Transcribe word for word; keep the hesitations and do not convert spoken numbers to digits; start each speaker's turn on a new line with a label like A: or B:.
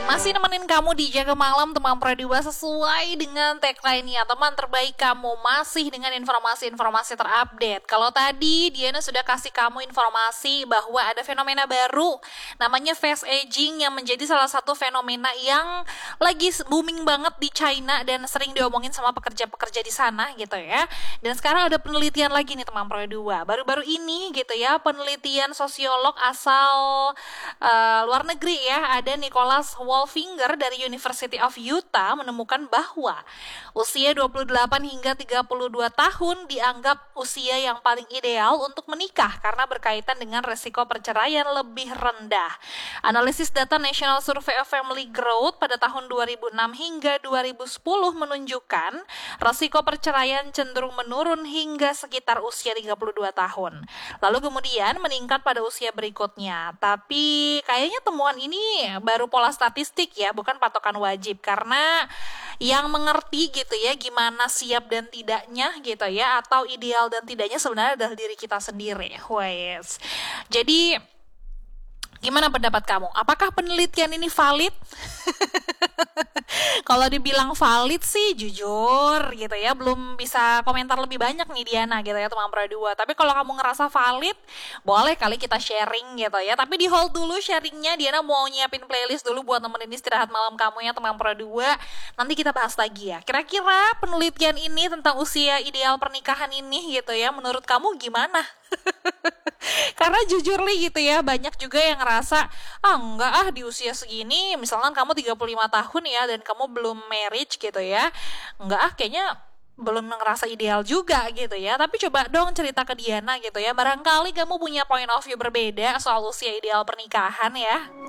A: Masih nemenin kamu di Jaga Malam teman Pradua sesuai dengan tagline-nya teman terbaik kamu, masih dengan informasi-informasi terupdate. Kalau tadi Diana sudah kasih kamu informasi bahwa ada fenomena baru namanya face aging yang menjadi salah satu fenomena yang lagi booming banget di China dan sering diomongin sama pekerja-pekerja di sana gitu ya. Dan sekarang ada penelitian lagi nih teman Pradua. Baru-baru ini gitu ya, penelitian sosiolog asal uh, luar negeri ya, ada Nicholas Wolfinger dari University of Utah menemukan bahwa usia dua puluh delapan hingga tiga puluh dua tahun dianggap usia yang paling ideal untuk menikah karena berkaitan dengan resiko perceraian lebih rendah. Analisis data National Survey of Family Growth pada tahun dua ribu enam hingga dua ribu sepuluh menunjukkan resiko perceraian cenderung menurun hingga sekitar usia tiga puluh dua tahun. Lalu kemudian meningkat pada usia berikutnya. Tapi kayaknya temuan ini baru pola statistik ya, bukan patokan wajib, karena yang mengerti gitu ya gimana siap dan tidaknya gitu ya, atau ideal dan tidaknya sebenarnya adalah diri kita sendiri. Wes. Jadi gimana pendapat kamu? Apakah penelitian ini valid? Kalau dibilang valid sih jujur gitu ya, belum bisa komentar lebih banyak nih Diana gitu ya teman Pradua. Tapi kalau kamu ngerasa valid, boleh kali kita sharing gitu ya. Tapi di hold dulu sharingnya, Diana mau nyiapin playlist dulu buat nemenin istirahat malam kamu ya teman Pradua. Nanti kita bahas lagi ya. Kira-kira penelitian ini tentang usia ideal pernikahan ini gitu ya, menurut kamu gimana? Karena jujur nih gitu ya, banyak juga yang ngerasa ah enggak ah di usia segini, misalkan kamu tiga puluh lima tahun ya dan kamu belum marriage gitu ya, enggak ah kayaknya belum ngerasa ideal juga gitu ya. Tapi coba dong cerita ke Diana gitu ya, barangkali kamu punya point of view berbeda soal usia ideal pernikahan ya.